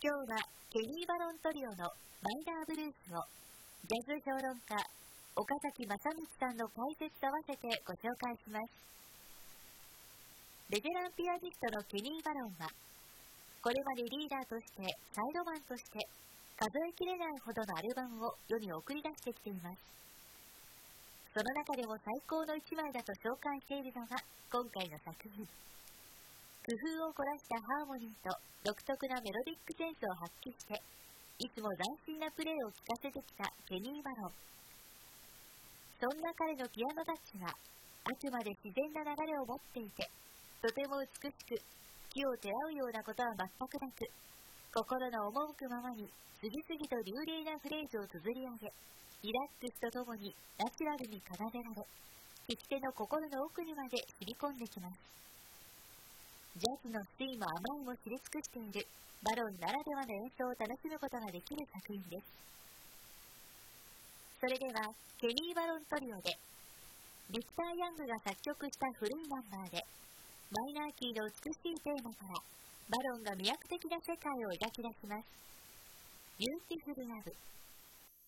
今日はケニー・バロントリオのマイナーブルースをジャズ評論家岡崎正道さんの解説と合わせてご紹介します。ベテランピアニストのケニー・バロンはこれまでリーダーとしてサイドマンとして数えきれないほどのアルバムを世に送り出してきています。その中でも最高の一枚だと紹介しているのが今回の作品。工夫を凝らしたハーモニーと独特なメロディックセンスを発揮していつも斬新なプレーを聴かせてきたケニー・バロン。そんな彼のピアノタッチはあくまで自然な流れを持っていてとても美しく気を手合うようなことは全くなく、心の赴くままに次々と流麗なフレーズを綴り上げ、リラックスとともにナチュラルに奏でられ、聴き手の心の奥にまで染み込んできます。ジャズの酸いも甘いも知り尽くしているバロンならではの演奏を楽しむことができる作品です。それではケニー・バロントリオでビクター・ヤングが作曲した古いナンバーでマイナーキーの美しいテーマからバロンが魅惑的な世界を描き出します。ビューティフル・ラブ。